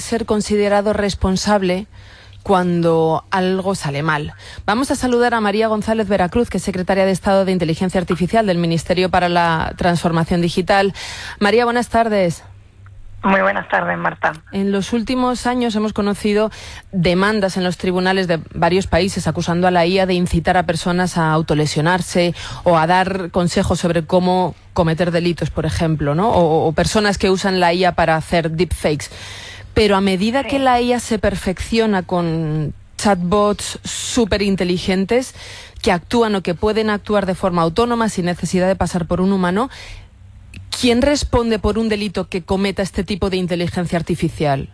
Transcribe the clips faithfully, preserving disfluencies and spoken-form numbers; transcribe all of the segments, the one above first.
ser considerado responsable cuando algo sale mal. Vamos a saludar a María González Veracruz, que es secretaria de Estado de Inteligencia Artificial del Ministerio para la Transformación Digital. María, buenas tardes. Muy buenas tardes, Marta. En los últimos años hemos conocido demandas en los tribunales de varios países acusando a la I A de incitar a personas a autolesionarse o a dar consejos sobre cómo cometer delitos, por ejemplo, ¿no? O, o personas que usan la I A para hacer deepfakes. Pero a medida sí. que la I A se perfecciona con chatbots súper inteligentes que actúan o que pueden actuar de forma autónoma sin necesidad de pasar por un humano, ¿quién responde por un delito que cometa este tipo de inteligencia artificial?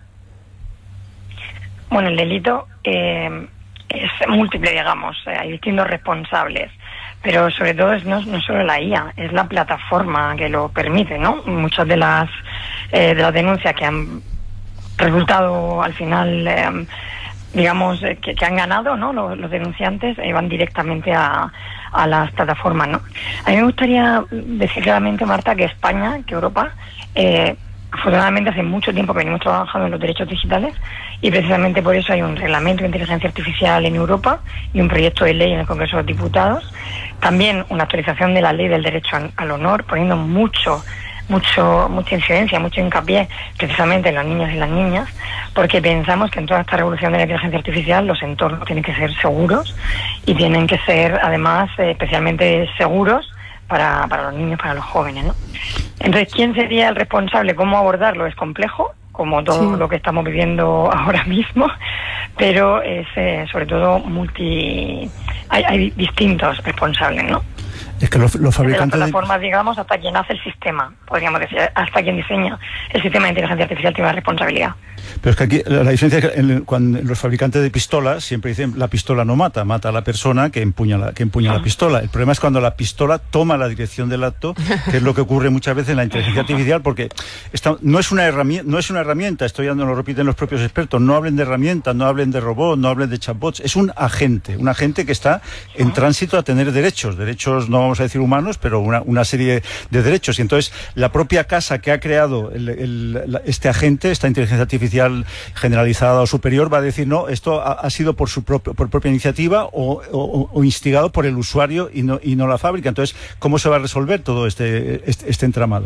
Bueno, el delito eh, es múltiple, digamos. Eh, hay distintos responsables. Pero sobre todo es no, no solo la I A, es la plataforma que lo permite, ¿no? Muchas de las, eh, de las denuncias que han resultado al final, eh, digamos, eh, que, que han ganado, ¿no? Los, los denunciantes eh, van directamente a, a las plataformas, ¿no? A mí me gustaría decir claramente, Marta, que España, que Europa, eh, afortunadamente hace mucho tiempo que venimos trabajando en los derechos digitales y precisamente por eso hay un reglamento de inteligencia artificial en Europa y un proyecto de ley en el Congreso de los Diputados. También una actualización de la ley del derecho al honor, poniendo mucho mucho mucha incidencia, mucho hincapié precisamente en los niños y las niñas, porque pensamos que en toda esta revolución de la inteligencia artificial los entornos tienen que ser seguros y tienen que ser además eh, especialmente seguros para, para los niños, para los jóvenes, ¿no? Entonces, ¿quién sería el responsable? ¿Cómo abordarlo? Es complejo, como todo sí. lo que estamos viviendo ahora mismo, pero es eh, sobre todo multi... Hay, hay distintos responsables, ¿no? Es que los, los fabricantes... De las plataformas, de... digamos, hasta quien hace el sistema, podríamos decir, hasta quien diseña el sistema de inteligencia artificial tiene una responsabilidad. Pero es que aquí la, la diferencia es que en, cuando los fabricantes de pistolas siempre dicen la pistola no mata, mata a la persona que empuña la, que empuña ah. la pistola. El problema es cuando la pistola toma la dirección del acto, que es lo que ocurre muchas veces en la inteligencia artificial, porque esta, no es una herramienta, no es una herramienta, esto ya nos lo repiten los propios expertos, no hablen de herramientas, no hablen de robots, no hablen de chatbots, es un agente, un agente que está en tránsito a tener derechos, derechos no vamos a decir humanos, pero una, una serie de derechos. Y entonces la propia casa que ha creado el, el, este agente, esta inteligencia artificial generalizada o superior, va a decir no, esto ha, ha sido por su propio, por propia iniciativa o, o, o instigado por el usuario y no, y no la fábrica. Entonces, ¿cómo se va a resolver todo este, este, este entramado?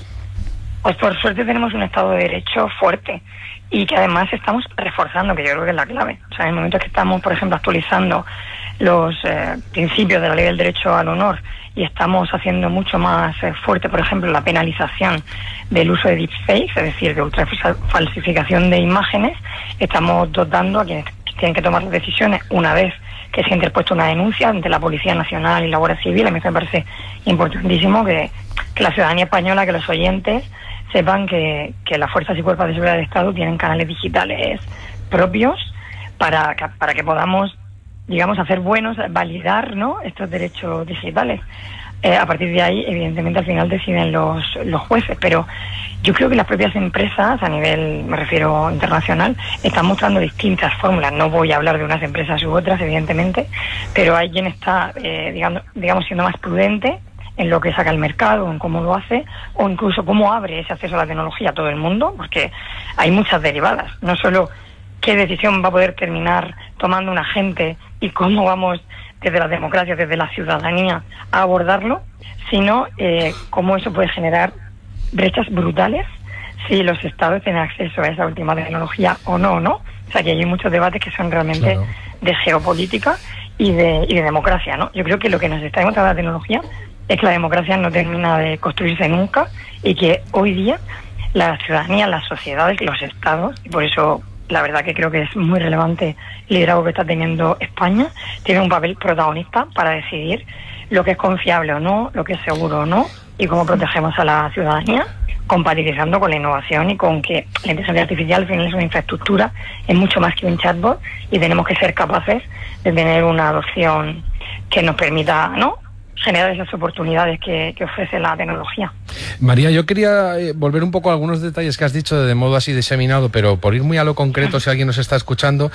Pues por suerte tenemos un Estado de Derecho fuerte y que además estamos reforzando, que yo creo que es la clave. O sea, en el momento que estamos, por ejemplo, actualizando los eh, principios de la ley del derecho al honor y estamos haciendo mucho más eh, fuerte, por ejemplo, la penalización del uso de deepfakes, es decir, de ultrafalsificación de imágenes, estamos dotando a quienes tienen que tomar las decisiones una vez que se ha interpuesto una denuncia ante la Policía Nacional y la Guardia Civil. A mí me parece importantísimo que, que la ciudadanía española, que los oyentes sepan que, que las fuerzas y cuerpos de seguridad del Estado tienen canales digitales propios para que, para que podamos, digamos, hacer buenos, validar, ¿no?, estos derechos digitales. Eh, a partir de ahí, evidentemente, al final deciden los, los jueces, pero yo creo que las propias empresas, a nivel, me refiero, internacional, están mostrando distintas fórmulas. No voy a hablar de unas empresas u otras, evidentemente, pero hay quien está, eh, digamos, digamos, siendo más prudente en lo que saca al mercado, en cómo lo hace, o incluso cómo abre ese acceso a la tecnología a todo el mundo, porque hay muchas derivadas. No solo qué decisión va a poder terminar tomando un agente y cómo vamos desde la democracia, desde la ciudadanía, a abordarlo, sino eh, cómo eso puede generar brechas brutales si los estados tienen acceso a esa última tecnología o no, ¿no? O sea, que hay muchos debates que son realmente claro. de geopolítica y de, y de democracia, ¿no? Yo creo que lo que nos está demostrando la tecnología es que la democracia no termina de construirse nunca y que hoy día la ciudadanía, las sociedades, los estados, y por eso la verdad que creo que es muy relevante el liderazgo que está teniendo España, tiene un papel protagonista para decidir lo que es confiable o no, lo que es seguro o no, y cómo protegemos a la ciudadanía, compatibilizando con la innovación y con que la inteligencia artificial al final es una infraestructura, es mucho más que un chatbot, y tenemos que ser capaces de tener una adopción que nos permita, ¿no?, generar esas oportunidades que, que ofrece la tecnología. María, yo quería eh, volver un poco a algunos detalles que has dicho de modo así diseminado, pero por ir muy a lo concreto, si alguien nos está escuchando,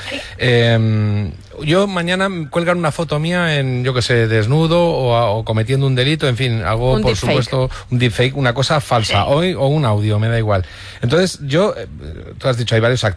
eh, yo mañana cuelgan una foto mía en, yo que sé, desnudo o, a, o cometiendo un delito, en fin, algo, un por deepfake. supuesto, un deepfake, una cosa falsa, sí. hoy o un audio, me da igual. Entonces, yo, eh, tú has dicho, hay varios actores.